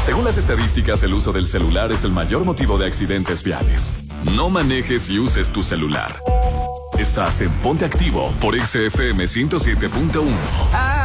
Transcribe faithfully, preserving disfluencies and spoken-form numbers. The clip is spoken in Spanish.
Según las estadísticas, el uso del celular es el mayor motivo de accidentes viales. No manejes y uses tu celular. Estás en Ponte Activo por X F M ciento siete punto uno.